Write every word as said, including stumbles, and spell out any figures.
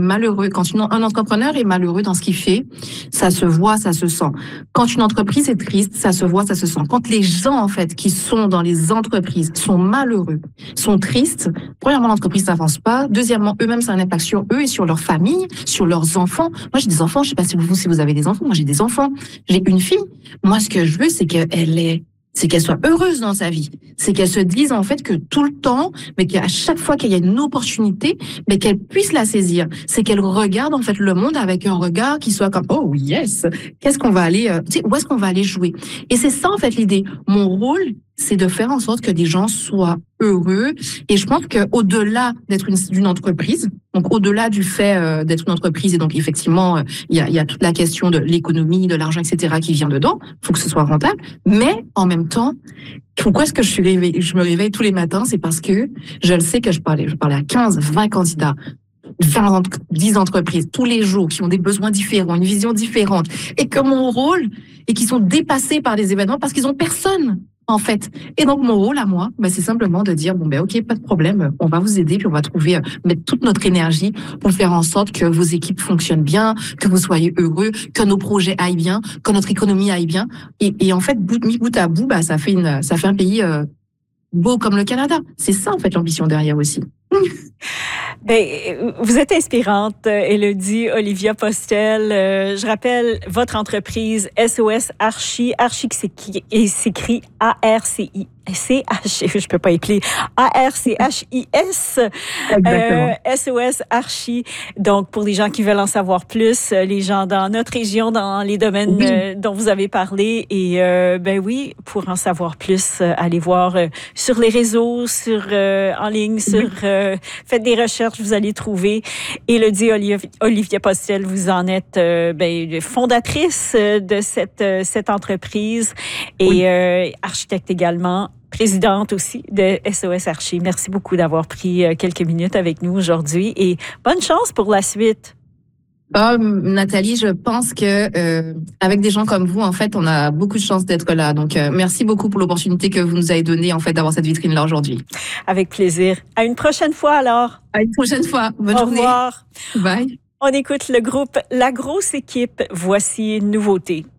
malheureux, quand une, un entrepreneur est malheureux dans ce qu'il fait, ça se voit, ça se sent. Quand une entreprise est triste, ça se voit, ça se sent. Quand les gens, en fait, qui sont dans les entreprises sont malheureux, sont tristes, premièrement, l'entreprise n'avance pas. Deuxièmement, eux-mêmes, ça a un impact sur eux et sur leur famille, sur leurs enfants. Moi, j'ai des enfants, je sais pas si vous, si vous avez des enfants. Moi, j'ai des enfants. J'ai une fille. Moi, ce que je veux, c'est qu'elle est c'est qu'elle soit heureuse dans sa vie. C'est qu'elle se dise, en fait, que tout le temps, mais qu'à chaque fois qu'il y a une opportunité, mais qu'elle puisse la saisir. C'est qu'elle regarde, en fait, le monde avec un regard qui soit comme, oh yes, qu'est-ce qu'on va aller, euh, tu sais, où est-ce qu'on va aller jouer? Et c'est ça, en fait, l'idée. Mon rôle, c'est de faire en sorte que des gens soient heureux. Et je pense qu'au-delà d'être une, d'une entreprise, donc au-delà du fait euh, d'être une entreprise, et donc effectivement, euh, il y, a, il y a toute la question de l'économie, de l'argent, et cetera qui vient dedans, il faut que ce soit rentable. Mais en même temps, pourquoi est-ce que je, suis réveillée, je me réveille tous les matins? C'est parce que je le sais que je parlais, je parlais à quinze, vingt candidats, vingt, dix entreprises tous les jours qui ont des besoins différents, une vision différente, et que mon rôle, et qui sont dépassés par des événements parce qu'ils ont personne. En fait. Et donc, mon rôle à moi, ben, c'est simplement de dire, bon, ben, OK, pas de problème, on va vous aider, puis on va trouver, euh, mettre toute notre énergie pour faire en sorte que vos équipes fonctionnent bien, que vous soyez heureux, que nos projets aillent bien, que notre économie aille bien. Et, et en fait, bout, mis bout à bout, ben, ça fait une, ça fait un pays, euh, beau comme le Canada. C'est ça, en fait, l'ambition derrière aussi. Ben, vous êtes inspirante, Élodie Olivia Postel. Euh, je rappelle votre entreprise S O S Archi, Archi qui s'écrit A R C I. C H, je peux pas épeler, A R C H I S, euh, S O S Archi. Donc, pour les gens qui veulent en savoir plus, les gens dans notre région, dans les domaines oui. euh, dont vous avez parlé. Et euh, ben oui, pour en savoir plus, euh, allez voir euh, sur les réseaux, sur euh, en ligne, sur euh, faites des recherches, vous allez trouver. Élodie Olivia, Olivia Postel, vous en êtes euh, ben, fondatrice de cette, cette entreprise et oui. euh, architecte également. Présidente aussi de S O S Archi. Merci beaucoup d'avoir pris quelques minutes avec nous aujourd'hui et bonne chance pour la suite. Oh, Nathalie, je pense que euh, avec des gens comme vous, en fait, on a beaucoup de chance d'être là. Donc, euh, merci beaucoup pour l'opportunité que vous nous avez donnée, en fait, d'avoir cette vitrine-là aujourd'hui. Avec plaisir. À une prochaine fois, alors. À une prochaine fois. Bonne Au journée. Au revoir. Bye. On écoute le groupe La Grosse Équipe. Voici une nouveauté.